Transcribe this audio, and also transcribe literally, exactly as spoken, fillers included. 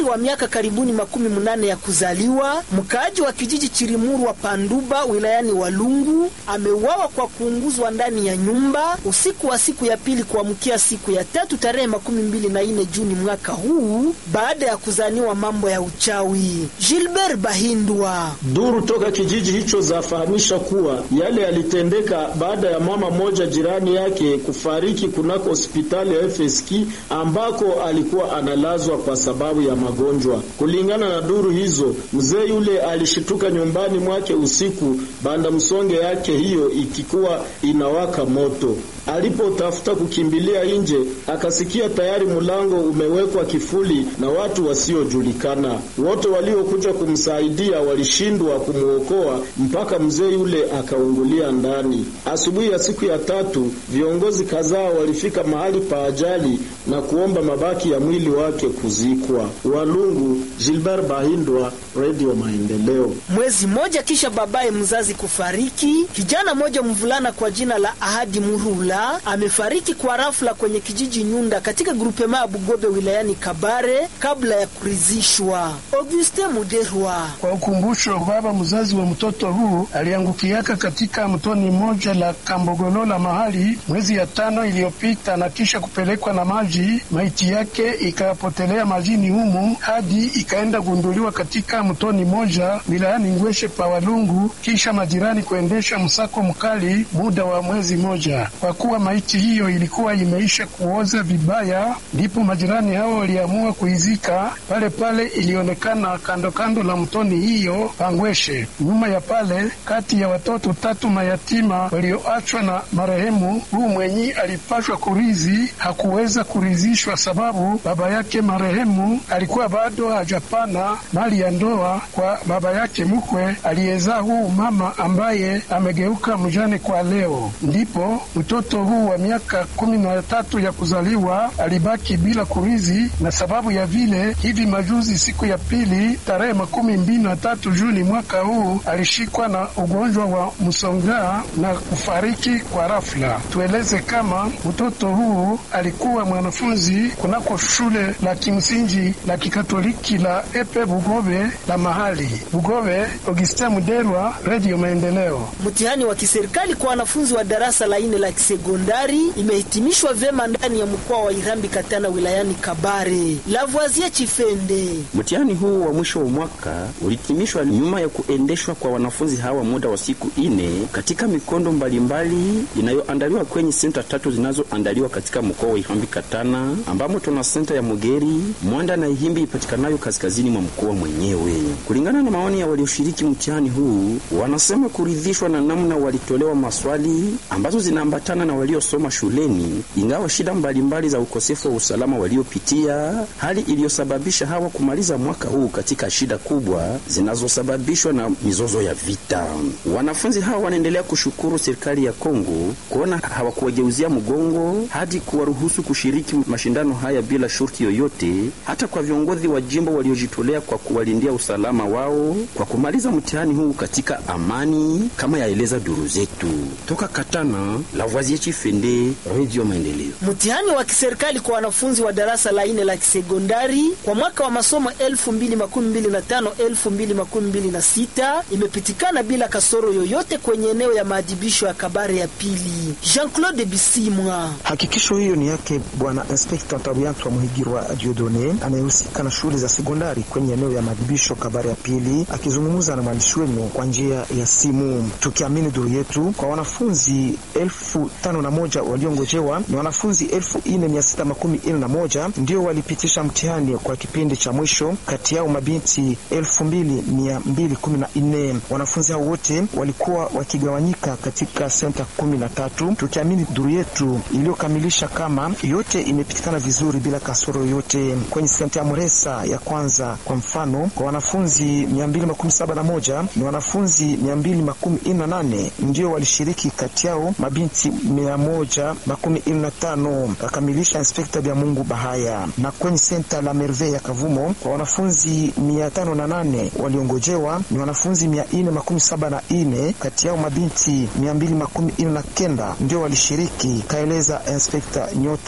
wa miaka karibuni makumi munane ya kuzaliwa, mkaaji wa kijiji Chirimuru wa Panduba wilayani Walungu, ameuawa kwa kuunguzwa ndani ya nyumba usiku wa siku ya pili kuamkia siku ya tatu tarehe makumi mbili na ine Juni mwaka huu baada ya kuzaniwa mambo ya uchawi. Gilbert Bahindwa. Duru toka kijiji hicho zafahamisha kuwa yale yalitendeka baada ya mama moja jirani yake kufariki kunako hospitali ya F S K ambako alikuwa analazwa kwa sababu ya magonjwa. Kulingana na duru hizo, mzee yule alishituka nyumbani mwake usiku banda msonge yake hiyo ikikuwa inawaka moto. Alipotafuta kukimbilia nje, akasikia tayari mlango umewekwa kifuli na watu wasiojulikana. Wote waliokuja kumsaidia walishindwa kumuokoa mpaka mzee yule akaungulia ndani. Asubuhi ya siku ya tatu, viongozi kadhaa walifika mahali pa ajali na kuomba mabaki ya mwili wake kuzikwa. Walungu, Gilbert Bahindwa, Radio Maendeleo. Mwezi moja kisha babaye mzazi kufariki, kijana moja mvulana kwa jina la Ahadi Murula amefariki kwa rafla kwenye kijiji Nyunda katika grupema ya Bugobe wilayani Kabare kabla ya kurizishwa. Auguste Muderwa. Kwa ukumbusho, baba mzazi wa mtoto huu aliangukiaka katika mtoni moja la Kambogolola mahali mwezi ya tano iliyopita na kisha kupelekwa na maji. Maiti yake ikapotelea majini humu hadi ikaenda gunduliwa katika mtoni moja wilayani Ngweshe pa Walungu, kisha majirani kuendesha msako mkali muda wa mwezi moja. Kwa kuwa maiti hiyo ilikuwa imeisha kuoza vibaya, ndipo majirani hao waliamua kuizika pale pale ilionekana kando kando la mtoni hiyo Pangweshe. Nyuma ya pale, kati ya watoto tatu mayatima walioachwa na marehemu, huu mwenyi alipashwa kurizi hakuweza kurizishwa sababu baba yake marehemu alikuwa bado hajapana mali ya ndoa kwa baba yake mkwe aliyezaa huu mama ambaye amegeuka mjane kwa leo. Ndipo mtoto huu wa miaka kumi na tatu ya kuzaliwa alibaki bila kurizi, na sababu ya vile hivi majuzi siku ya pili tarehe makumi mbili na tatu Juni mwaka huu alishikwa na ugonjwa wa msonga na kufariki kwa rafla. Tueleze kama mtoto huu alikuwa mwanafunzi kunako shule la kimsingi la kikatoliki la Epe Bugobe la mahali Bugobe. Auguste Muderwa, Radio Maendeleo. Mtihani wa kiserikali kwa wanafunzi wa darasa la ine la sekondari imehitimishwa vema ndani ya mkoa wa Irambi Katana wilayani Kabare. Lavoisier Chifende. Mtihani huu wa mwisho wa mwaka ulihitimishwa nyuma ya kuendeshwa kwa wanafunzi hawa muda wa siku ine katika mikondo mbalimbali inayoandaliwa kwenye senta tatu zinazoandaliwa katika mkoa wa Irambi Katana, ambamo tuna senta ya Mugeri, Mwanda na Ihimbi ipatikanayo kaskazini mwa mkoa mwenyewe. Kulingana na maoni ya walioshiriki mtihani huu, wanasema kuridhishwa na namna walitolewa maswali ambazo zinaambatana na waliosoma shuleni, ingawa shida mbalimbali za ukosefu wa usalama waliopitia, hali iliyosababisha hawa kumaliza mwaka huu katika shida kubwa zinazosababishwa na mizozo ya vita. Wanafunzi hawa wanaendelea kushukuru serikali ya Kongo kuona hawakuwageuzia mgongo hadi kuwaruhusu kushiriki mashindano haya bila shurti yoyote, hata kwa viongozi wa jimbo waliojitolea kwa kuwalindia usalama wao kwa kumaliza mtihani huu katika amani, kama yaeleza duru zetu. Toka Katana, Lavoisier Chifende, Radio Maendeleo. Mtihani wa kiserikali kwa wanafunzi wa darasa la ine la kisekondari kwa mwaka wa masomo elfu mbili makumi mbili na tano elfu mbili makumi mbili na sita imepitikana bila kasoro yoyote kwenye eneo ya maadhibisho ya Kabare ya pili. Jean-Claude Bisimwa. Hakikisho hiyo ni yake bwana Inspector Tabiantu wa Muhigirwa Diodone anayehusika na shule za sekondari kwenye eneo ya maadhibisho Kabare ya pili, akizungumza na mwandishi wenu kwa njia ya simu. Tukiamini duru yetu, kwa wanafunzi elfu tano na moja waliongojewa ni wanafunzi elfu ine mia sita makumi ine na moja ndio walipitisha mtihani kwa kipindi cha mwisho, kati yao mabinti elfu mbili mia mbili kumi na nne. Wanafunzi hao wote walikuwa wakigawanyika katika senta kumi na tatu. Tukiamini duru yetu iliyokamilisha kama yote imepitikana vizuri bila kasoro yote. Kwenye senta ya Muresa ya kwanza kwa mfano, kwa wanafunzi mia mbili makumi saba na moja ni wanafunzi mia mbili makumi ine na nane ndio walishiriki, kati yao mabinti mia moja makumi ine na tano, akamilisha Inspekta Bya Mungu Bahaya. Na kwenye senta la Merve ya Kavumo, kwa wanafunzi mia tano na nane waliongojewa ni wanafunzi mia ine makumi saba na ine, kati yao mabinti mia mbili makumi ine na kenda ndio walishiriki, kaeleza Inspekta Nyota